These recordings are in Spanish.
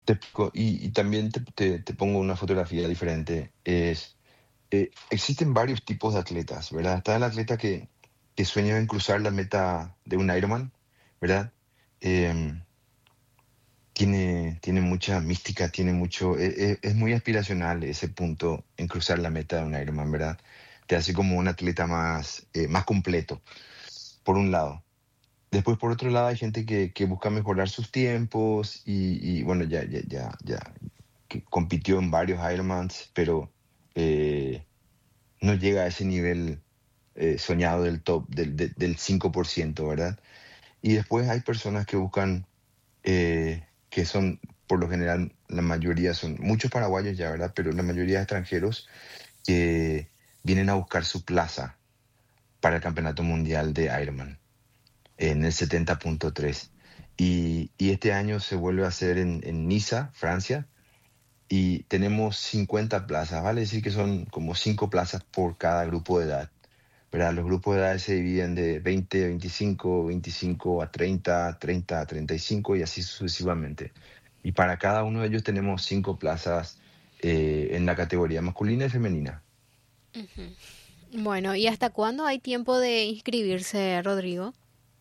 Y también te pongo una fotografía diferente. Existen varios tipos de atletas, ¿verdad? Está el atleta que sueña en cruzar la meta de un Ironman, ¿verdad? Em, tiene mucha mística, tiene mucho, es muy aspiracional ese punto en cruzar la meta de un Ironman, ¿verdad? Te hace como un atleta más completo, por un lado. Después, por otro lado, hay gente que busca mejorar sus tiempos bueno, ya que compitió en varios Ironmans, pero eh, no llega a ese nivel soñado del top, del 5%, ¿verdad? Y después hay personas que buscan, que son, por lo general, la mayoría son, muchos paraguayos ya, ¿verdad? Pero la mayoría extranjeros que vienen a buscar su plaza para el Campeonato Mundial de Ironman en el 70.3. Y este año se vuelve a hacer en Niza, Francia, y tenemos 50 plazas, vale decir que son como 5 plazas por cada grupo de edad, ¿verdad? Los grupos de edad se dividen de 20 a 25, 25 a 30, 30 a 35 y así sucesivamente. Y para cada uno de ellos tenemos 5 plazas en la categoría masculina y femenina. Ujú. Bueno, ¿y hasta cuándo hay tiempo de inscribirse, Rodrigo?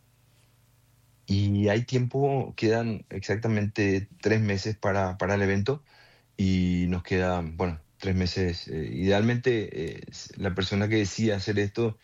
Y hay tiempo, quedan exactamente 3 meses para el evento y nos quedan, bueno, 3 meses. Idealmente, la persona que decide hacer esto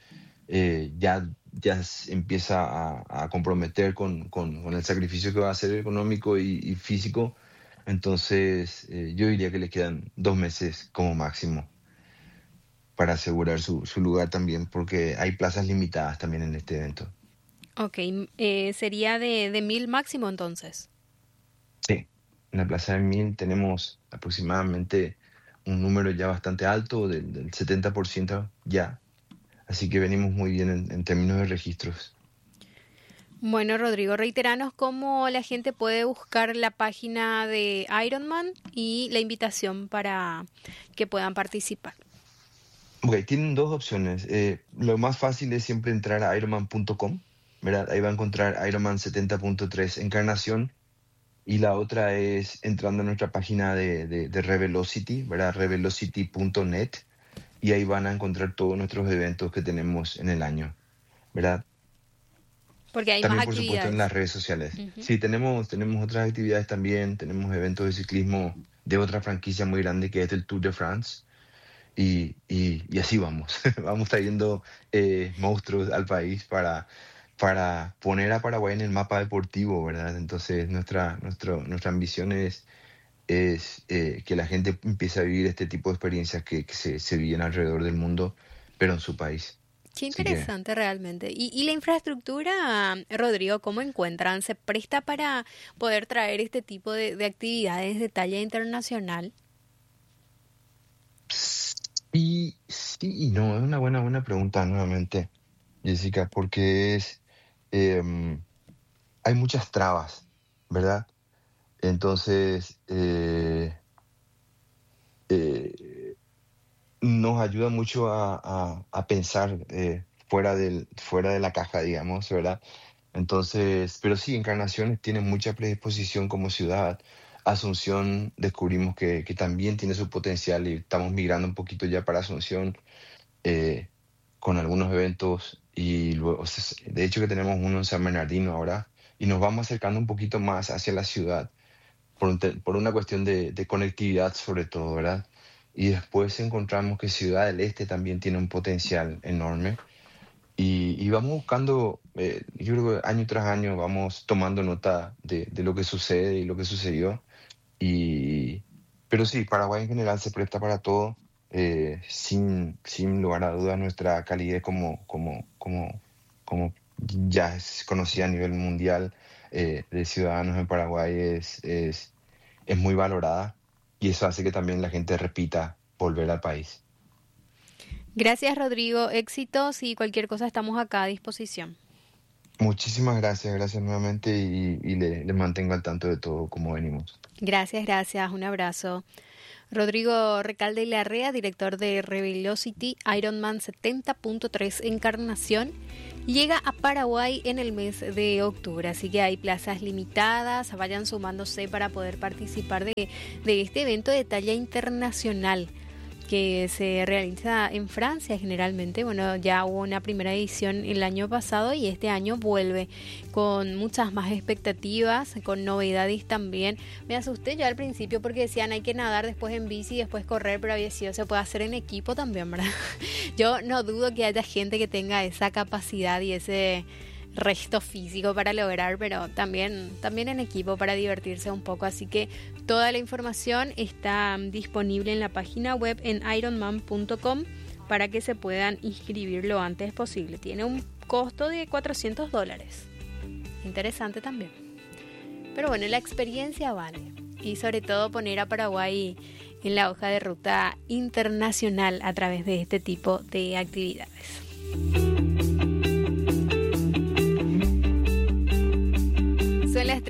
empieza a comprometer con el sacrificio que va a hacer económico y físico. Entonces, yo diría que le quedan 2 meses como máximo para asegurar su lugar también, porque hay plazas limitadas también en este evento. Ok, sería de 1000 máximo entonces. Sí, en la Plaza de Mil tenemos aproximadamente un número ya bastante alto, del 70% ya, así que venimos muy bien en términos de registros. Bueno, Rodrigo, reiteranos cómo la gente puede buscar la página de Ironman y la invitación para que puedan participar. Ok, tienen dos opciones. Lo más fácil es siempre entrar a ironman.com, ¿verdad? Ahí va a encontrar Ironman 70.3 Encarnación. Y la otra es entrando a nuestra página de Revelocity, ¿verdad? Revelocity.net. Y ahí van a encontrar todos nuestros eventos que tenemos en el año, ¿verdad? Porque hay más También, por supuesto, en actividades. las redes sociales. Ujú. Sí, tenemos otras actividades también. Tenemos eventos de ciclismo de otra franquicia muy grande que es el Tour de France. Y así vamos. Vamos trayendo monstruos al país para poner a Paraguay en el mapa deportivo, ¿verdad? Entonces, nuestra ambición es que la gente empiece a vivir este tipo de experiencias que se viven alrededor del mundo, pero en su país. Qué Así que interesante realmente. Y la infraestructura, Rodrigo, cómo encuentran? ¿Se presta para poder traer este tipo de actividades de talla internacional? sí y no, es una buena pregunta nuevamente, Jessica, porque em, hay muchas trabas, ¿verdad? Entonces, eh, nos ayuda mucho a pensar fuera de la caja, digamos, ¿verdad? Entonces, pero sí, Encarnación tiene mucha predisposición como ciudad. Asunción descubrimos que también tiene su potencial y estamos migrando un poquito ya para Asunción eh, con algunos eventos y luego, o sea, de hecho que tenemos uno en San Bernardino ahora y nos vamos acercando un poquito más hacia la ciudad por una cuestión de conectividad sobre todo, ¿verdad? Y después encontramos que Ciudad del Este también tiene un potencial enorme y vamos buscando, yo creo que año tras año vamos tomando nota de lo que sucede y lo que sucedió. Y, pero sí, Paraguay en general se presta para todo, sin lugar a dudas nuestra calidad como ya es conocida a nivel mundial de ciudadanos en Paraguay es muy valorada y eso hace que también la gente repita volver al país. Gracias, Rodrigo. Éxitos y cualquier cosa estamos acá a disposición. Muchísimas gracias, gracias nuevamente y le mantengo al tanto de todo como venimos. Gracias, gracias. Un abrazo. Rodrigo Recalde y Larrea, director de Revelocity Ironman 70.3 Encarnación. llega a Paraguay en el mes de octubre, así que hay plazas limitadas, vayan sumándose para poder participar de este evento de talla internacional que se realiza en Francia generalmente. Bueno, ya hubo una primera edición el año pasado y este año vuelve con muchas más expectativas, con novedades también. Me asusté yo al principio porque decían hay que nadar, después en bici, después correr, pero había sido, se puede hacer en equipo también, ¿verdad? Yo no dudo que haya gente que tenga esa capacidad y ese resto físico para lograr, pero también en equipo para divertirse un poco. Así que toda la información está disponible en la página web en ironman.com para que se puedan inscribir lo antes posible. Tiene un costo de $400. Interesante también. Pero bueno, la experiencia vale. Y sobre todo poner a Paraguay en la hoja de ruta internacional a través de este tipo de actividades. Son las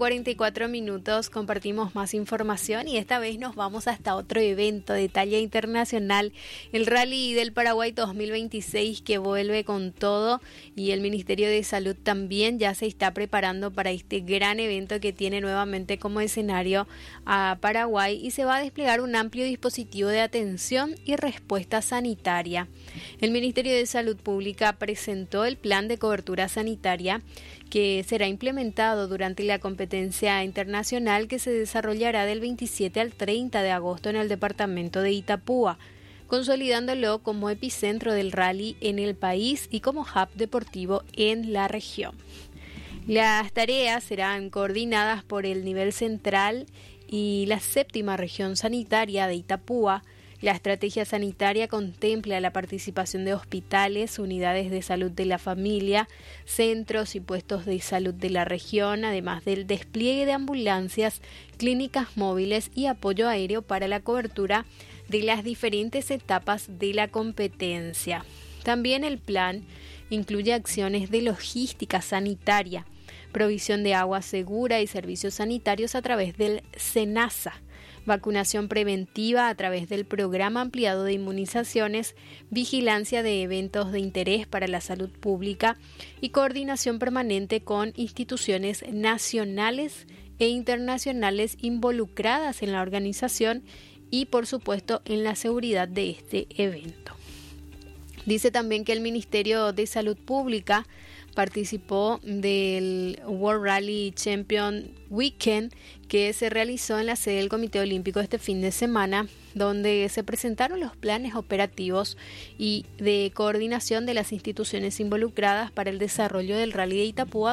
13:44, compartimos más información y esta vez nos vamos hasta otro evento de talla internacional, el Rally del Paraguay 2026 que vuelve con todo, y el Ministerio de Salud también ya se está preparando para este gran evento que tiene nuevamente como escenario a Paraguay, y se va a desplegar un amplio dispositivo de atención y respuesta sanitaria. El Ministerio de Salud Pública presentó el plan de cobertura sanitaria que será implementado durante la competencia internacional que se desarrollará del 27 al 30 de agosto en el departamento de Itapúa, consolidándolo como epicentro del rally en el país y como hub deportivo en la región. Las tareas serán coordinadas por el nivel central y la séptima región sanitaria de Itapúa. La estrategia sanitaria contempla la participación de hospitales, unidades de salud de la familia, centros y puestos de salud de la región, además del despliegue de ambulancias, clínicas móviles y apoyo aéreo para la cobertura de las diferentes etapas de la competencia. También el plan incluye acciones de logística sanitaria, provisión de agua segura y servicios sanitarios a través del SENASA, vacunación preventiva a través del programa ampliado de inmunizaciones, vigilancia de eventos de interés para la salud pública y coordinación permanente con instituciones nacionales e internacionales involucradas en la organización y, por supuesto, en la seguridad de este evento. Dice también que el Ministerio de Salud Pública participó del World Rally Champion Weekend que se realizó en la sede del Comité Olímpico este fin de semana, donde se presentaron los planes operativos y de coordinación de las instituciones involucradas para el desarrollo del Rally de Itapúa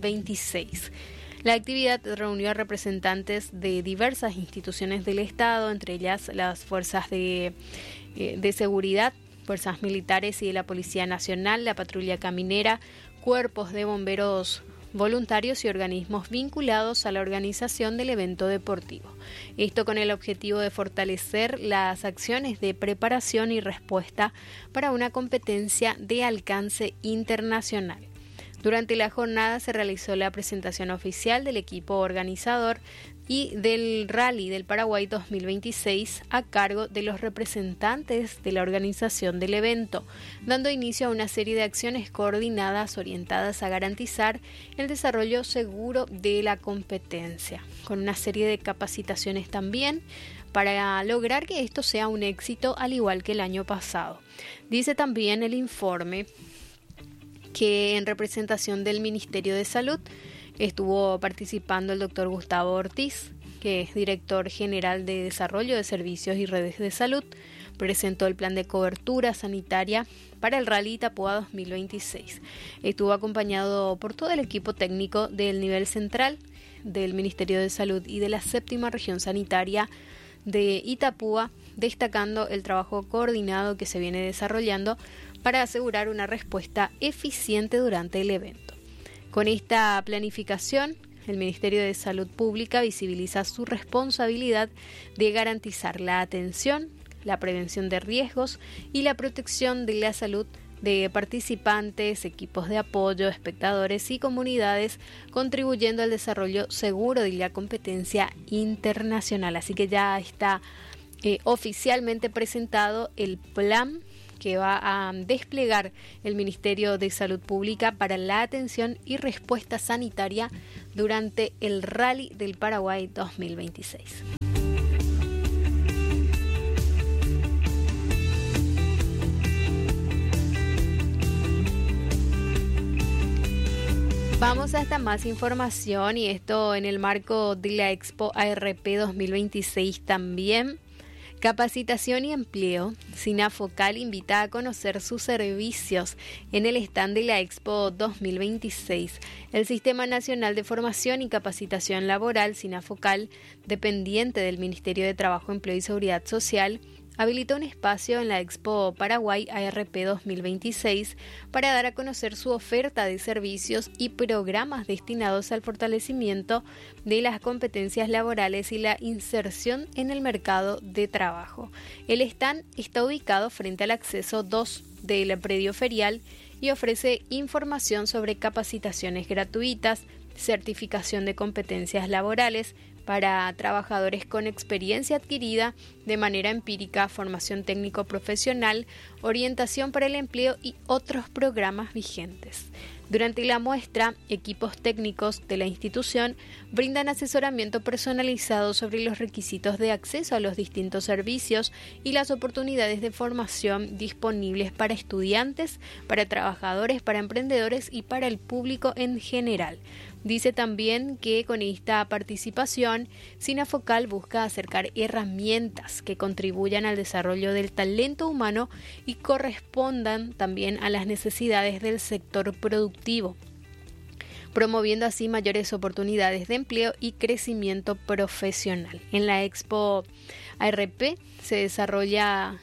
2026. La actividad reunió a representantes de diversas instituciones del Estado, entre ellas las fuerzas de seguridad, fuerzas militares y de la Policía Nacional, la Patrulla Caminera, cuerpos de bomberos voluntarios y organismos vinculados a la organización del evento deportivo. Esto con el objetivo de fortalecer las acciones de preparación y respuesta para una competencia de alcance internacional. Durante la jornada se realizó la presentación oficial del equipo organizador y del Rally del Paraguay 2026 a cargo de los representantes de la organización del evento, dando inicio a una serie de acciones coordinadas orientadas a garantizar el desarrollo seguro de la competencia, con una serie de capacitaciones también para lograr que esto sea un éxito al igual que el año pasado. Dice también el informe que en representación del Ministerio de Salud estuvo participando el doctor Gustavo Ortiz, que es director general de Desarrollo de Servicios y Redes de Salud. Presentó el plan de cobertura sanitaria para el Rally Itapúa 2026. Estuvo acompañado por todo el equipo técnico del nivel central del Ministerio de Salud y de la séptima región sanitaria de Itapúa, destacando el trabajo coordinado que se viene desarrollando para asegurar una respuesta eficiente durante el evento. Con esta planificación, el Ministerio de Salud Pública visibiliza su responsabilidad de garantizar la atención, la prevención de riesgos y la protección de la salud de participantes, equipos de apoyo, espectadores y comunidades, contribuyendo al desarrollo seguro de la competencia internacional. Así que ya está oficialmente presentado el plan que va a desplegar el Ministerio de Salud Pública para la atención y respuesta sanitaria durante el Rally del Paraguay 2026. Vamos hasta más información y esto en el marco de la Expo ARP 2026 también. Capacitación y empleo. Sinafocal invita a conocer sus servicios en el stand de la Expo 2026. El Sistema Nacional de Formación y Capacitación Laboral, Sinafocal, dependiente del Ministerio de Trabajo, Empleo y Seguridad Social, habilitó un espacio en la Expo Paraguay ARP 2026 para dar a conocer su oferta de servicios y programas destinados al fortalecimiento de las competencias laborales y la inserción en el mercado de trabajo. El stand está ubicado frente al acceso 2 del predio ferial y ofrece información sobre capacitaciones gratuitas, certificación de competencias laborales para trabajadores con experiencia adquirida de manera empírica, formación técnico-profesional, orientación para el empleo y otros programas vigentes. Durante la muestra, equipos técnicos de la institución brindan asesoramiento personalizado sobre los requisitos de acceso a los distintos servicios y las oportunidades de formación disponibles para estudiantes, para trabajadores, para emprendedores y para el público en general. Dice también que con esta participación, Sinafocal busca acercar herramientas que contribuyan al desarrollo del talento humano y correspondan también a las necesidades del sector productivo, promoviendo así mayores oportunidades de empleo y crecimiento profesional. En la Expo ARP se desarrolla,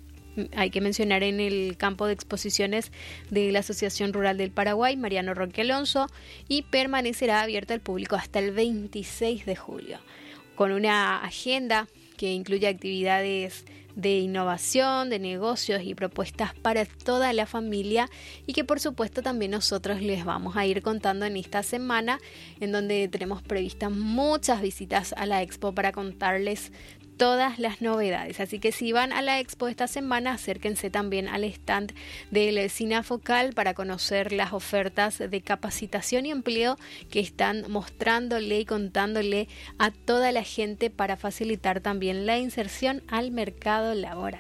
hay que mencionar, en el campo de exposiciones de la Asociación Rural del Paraguay, Mariano Roque Alonso, y permanecerá abierta al público hasta el 26 de julio, con una agenda que incluye actividades de innovación, de negocios y propuestas para toda la familia, y que por supuesto también nosotros les vamos a ir contando en esta semana, en donde tenemos previstas muchas visitas a la Expo para contarles todas las novedades. Así que si van a la Expo esta semana, acérquense también al stand del Sinafocal para conocer las ofertas de capacitación y empleo que están mostrándole y contándole a toda la gente para facilitar también la inserción al mercado laboral.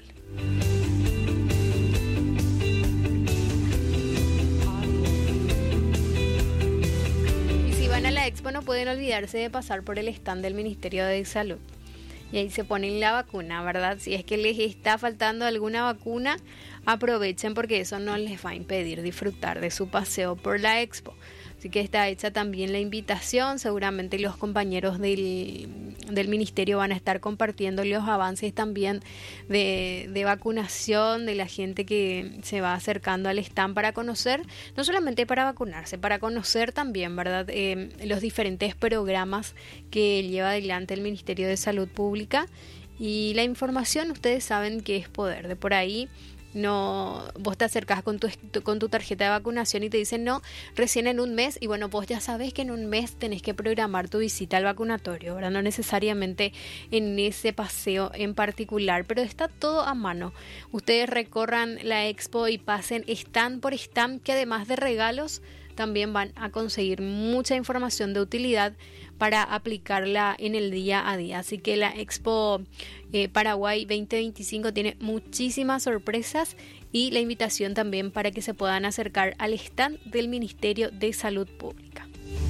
Y si van a la Expo, no pueden olvidarse de pasar por el stand del Ministerio de Salud. Y ahí se ponen la vacuna, ¿verdad? Si es que les está faltando alguna vacuna, aprovechen, porque eso no les va a impedir disfrutar de su paseo por la Expo. Así que está hecha también la invitación. Seguramente los compañeros del ministerio van a estar compartiendo los avances también de vacunación de la gente que se va acercando al stand para conocer, no solamente para vacunarse, para conocer también, ¿verdad?, los diferentes programas que lleva adelante el Ministerio de Salud Pública. Y la información, ustedes saben que es poder. De por ahí, no, vos te acercás con tu tarjeta de vacunación y te dicen no, recién en un mes, y bueno, vos ya sabés que en un mes tenés que programar tu visita al vacunatorio, ¿verdad? No necesariamente en ese paseo en particular, pero está todo a mano. Ustedes recorran la Expo y pasen stand por stand, que además de regalos también van a conseguir mucha información de utilidad para aplicarla en el día a día. Así que la Expo Paraguay 2025 tiene muchísimas sorpresas, y la invitación también para que se puedan acercar al stand del Ministerio de Salud Pública.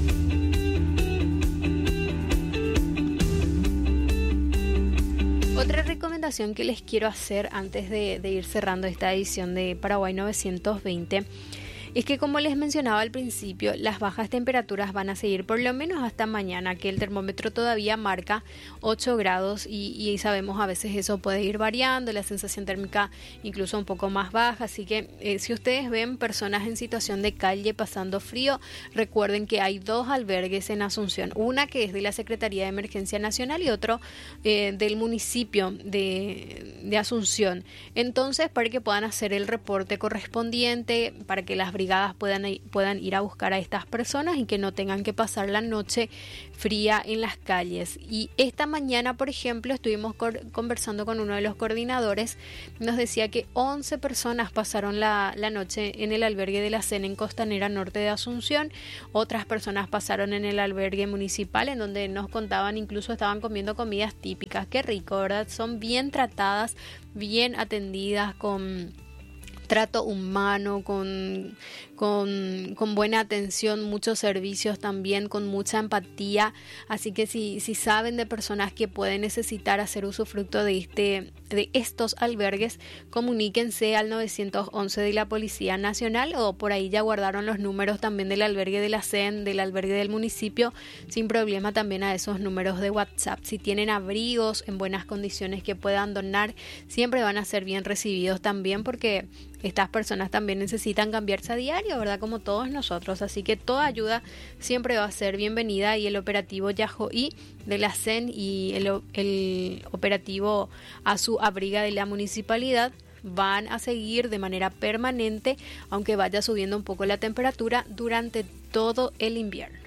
Otra recomendación que les quiero hacer antes de ir cerrando esta edición de Paraguay 920 es que, como les mencionaba al principio, las bajas temperaturas van a seguir por lo menos hasta mañana, que el termómetro todavía marca 8 grados y sabemos a veces eso puede ir variando, la sensación térmica incluso un poco más baja. Así que si ustedes ven personas en situación de calle pasando frío, recuerden que hay 2 albergues en Asunción, una que es de la Secretaría de Emergencia Nacional y otro del municipio de Asunción. Entonces, para que puedan hacer el reporte correspondiente, para que las brigadas brigadas puedan ir a buscar a estas personas y que no tengan que pasar la noche fría en las calles. Y esta mañana, por ejemplo, estuvimos conversando con uno de los coordinadores. Nos decía que 11 personas pasaron la noche en el albergue de la CEN en Costanera Norte de Asunción. Otras personas pasaron en el albergue municipal, en donde nos contaban incluso estaban comiendo comidas típicas. Qué rico, ¿verdad? Son bien tratadas, bien atendidas, con trato humano, con buena atención, muchos servicios también, con mucha empatía. Así que si saben de personas que pueden necesitar hacer usufructo de estos albergues, comuníquense al 911 de la Policía Nacional, o por ahí ya guardaron los números también del albergue de la CEN, del albergue del municipio, sin problema también a esos números de WhatsApp. Si tienen abrigos en buenas condiciones que puedan donar, siempre van a ser bien recibidos también, porque estas personas también necesitan cambiarse a diario, ¿verdad? Como todos nosotros. Así que toda ayuda siempre va a ser bienvenida, y el operativo Yajoí de la CEN y el operativo A Su Abriga de la municipalidad van a seguir de manera permanente, aunque vaya subiendo un poco la temperatura durante todo el invierno.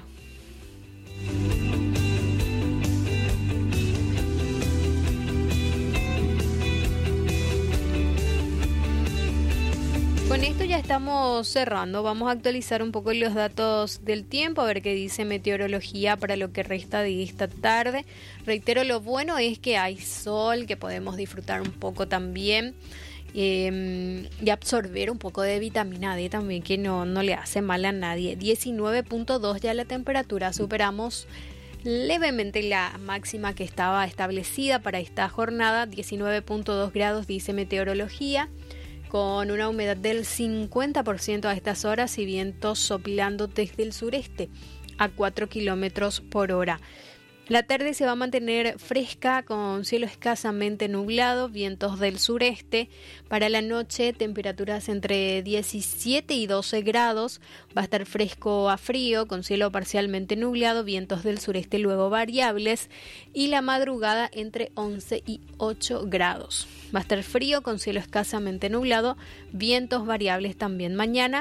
Con esto ya estamos cerrando. Vamos a actualizar un poco los datos del tiempo, a ver qué dice meteorología para lo que resta de esta tarde. Reitero, lo bueno es que hay sol, que podemos disfrutar un poco también y absorber un poco de vitamina D también, que no le hace mal a nadie. 19.2 ya la temperatura, superamos levemente la máxima que estaba establecida para esta jornada. 19.2 grados dice meteorología, con una humedad del 50% a estas horas y vientos soplando desde el sureste a 4 kilómetros por hora. La tarde se va a mantener fresca, con cielo escasamente nublado, vientos del sureste. Para la noche, temperaturas entre 17 y 12 grados. Va a estar fresco a frío, con cielo parcialmente nublado, vientos del sureste luego variables. Y la madrugada entre 11 y 8 grados. Va a estar frío, con cielo escasamente nublado, vientos variables también mañana.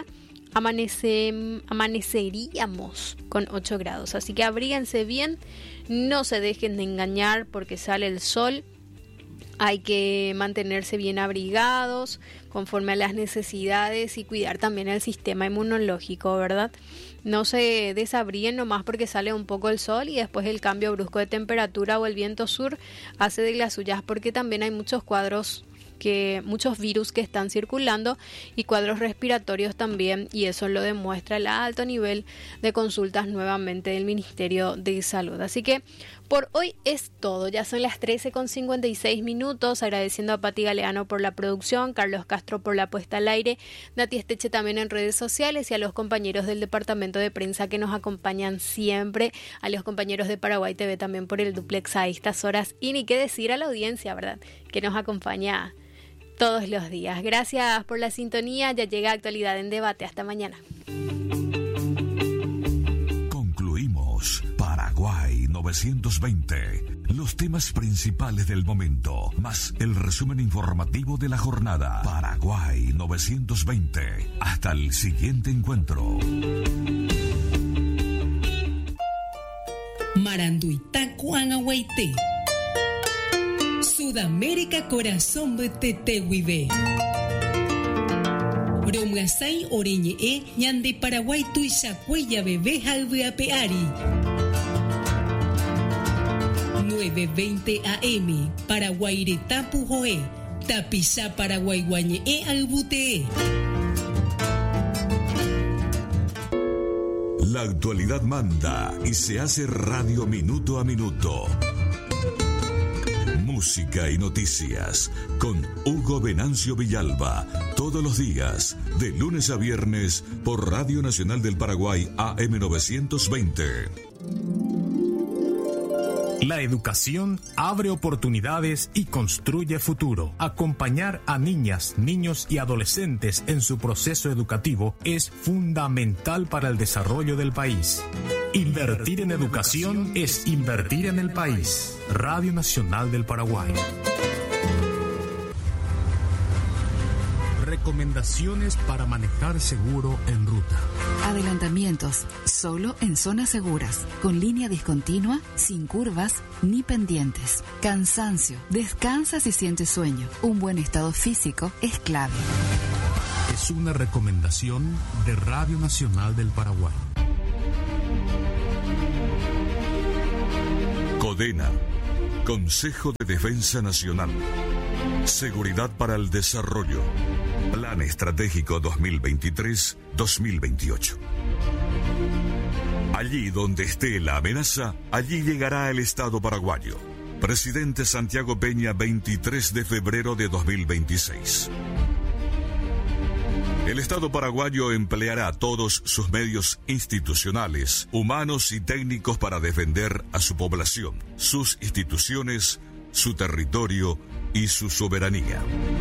Amaneceríamos con 8 grados, así que abríguense bien, no se dejen de engañar porque sale el sol. Hay que mantenerse bien abrigados conforme a las necesidades y cuidar también el sistema inmunológico, ¿verdad? No se desabriguen nomás porque sale un poco el sol y después el cambio brusco de temperatura o el viento sur hace de las suyas, porque también hay muchos muchos virus que están circulando y cuadros respiratorios también, y eso lo demuestra el alto nivel de consultas nuevamente del Ministerio de Salud. Así que por hoy es todo, ya son las 13:56, agradeciendo a Pati Galeano por la producción, Carlos Castro por la puesta al aire, Nati Esteche también en redes sociales, y a los compañeros del departamento de prensa que nos acompañan siempre, a los compañeros de Paraguay TV también por el duplex a estas horas, y ni qué decir a la audiencia, ¿verdad?, que nos acompaña todos los días. Gracias por la sintonía, ya llega Actualidad en Debate. Hasta mañana. Concluimos Paraguay 920. Los temas principales del momento, más el resumen informativo de la jornada. Paraguay 920. Hasta el siguiente encuentro. Maranduitacuanahuaité. Sudamérica corazón de Tetehuibe. Romuasai oreñe ñande Paraguay tuisacuella bebé jalveapeari. 9:20 AM Paraguairetapu joe. Tapisa Paraguay guañe albute. La actualidad manda y se hace radio minuto a minuto. Música y noticias con Hugo Venancio Villalba, todos los días, de lunes a viernes, por Radio Nacional del Paraguay AM 920. La educación abre oportunidades y construye futuro. Acompañar a niñas, niños y adolescentes en su proceso educativo es fundamental para el desarrollo del país. Invertir en educación es invertir en el país. Radio Nacional del Paraguay. recomendaciones para manejar seguro en ruta. Adelantamientos, solo en zonas seguras, con línea discontinua, sin curvas ni pendientes. Cansancio, descansa si sientes sueño. Un buen estado físico es clave. Es una recomendación de Radio Nacional del Paraguay. CODENA, Consejo de Defensa Nacional. Seguridad para el Desarrollo. Plan Estratégico 2023-2028. Allí donde esté la amenaza, allí llegará el Estado paraguayo. Presidente Santiago Peña, 23 de febrero de 2026. El Estado paraguayo empleará todos sus medios institucionales, humanos y técnicos para defender a su población, sus instituciones, su territorio y su soberanía.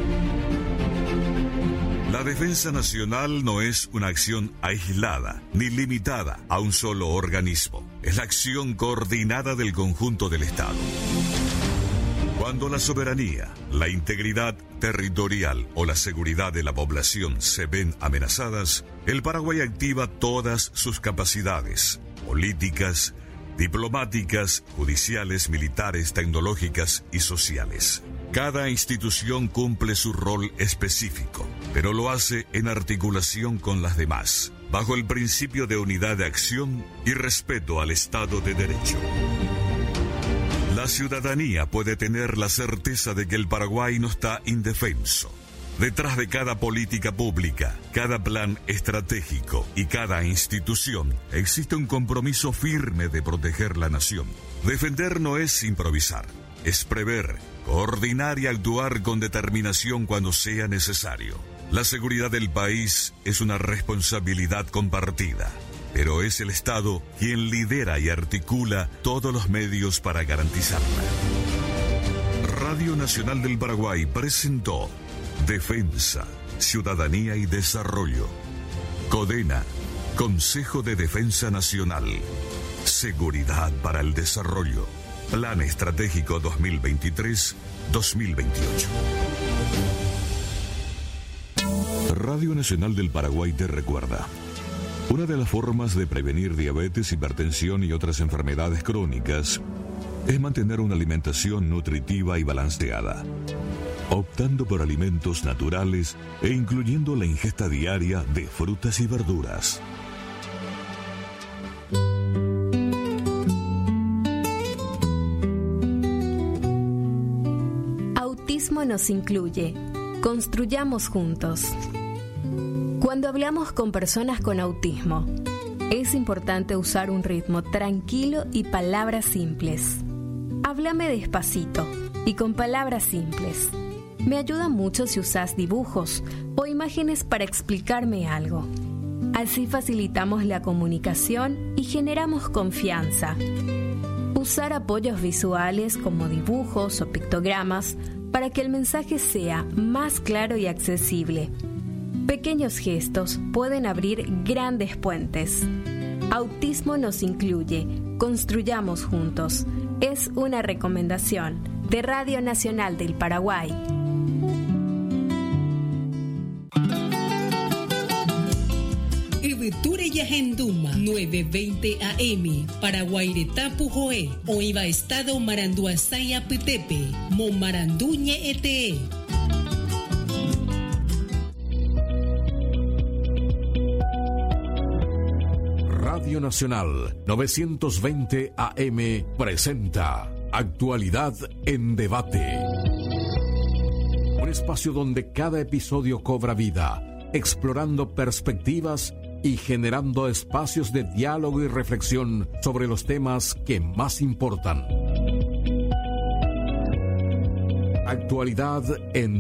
La defensa nacional no es una acción aislada ni limitada a un solo organismo. Es la acción coordinada del conjunto del Estado. Cuando la soberanía, la integridad territorial o la seguridad de la población se ven amenazadas, el Paraguay activa todas sus capacidades políticas, diplomáticas, judiciales, militares, tecnológicas y sociales. Cada institución cumple su rol específico, pero lo hace en articulación con las demás, bajo el principio de unidad de acción y respeto al Estado de Derecho. La ciudadanía puede tener la certeza de que el Paraguay no está indefenso. Detrás de cada política pública, cada plan estratégico y cada institución existe un compromiso firme de proteger la nación. Defender no es improvisar, es prever, coordinar y actuar con determinación cuando sea necesario. La seguridad del país es una responsabilidad compartida, pero es el Estado quien lidera y articula todos los medios para garantizarla. Radio Nacional del Paraguay presentó Defensa, Ciudadanía y Desarrollo. CODENA, Consejo de Defensa Nacional. Seguridad para el Desarrollo. Plan Estratégico 2023-2028. Radio Nacional del Paraguay te recuerda: una de las formas de prevenir diabetes, hipertensión y otras enfermedades crónicas es mantener una alimentación nutritiva y balanceada, optando por alimentos naturales e incluyendo la ingesta diaria de frutas y verduras. Autismo nos incluye. Construyamos juntos. Cuando hablamos con personas con autismo, es importante usar un ritmo tranquilo y palabras simples. Háblame despacito y con palabras simples. Me ayuda mucho si usas dibujos o imágenes para explicarme algo. Así facilitamos la comunicación y generamos confianza. Usar apoyos visuales como dibujos o pictogramas para que el mensaje sea más claro y accesible. Pequeños gestos pueden abrir grandes puentes. Autismo nos incluye. Construyamos juntos. Es una recomendación de Radio Nacional del Paraguay. Eveture Yahenduma 920 AM Paraguairetapu Joe Oiva Estado Maranduasaya Petepe Momaranduñe Ete. Radio Nacional 920 AM presenta Actualidad en Debate. Un espacio donde cada episodio cobra vida, explorando perspectivas y generando espacios de diálogo y reflexión sobre los temas que más importan. Actualidad en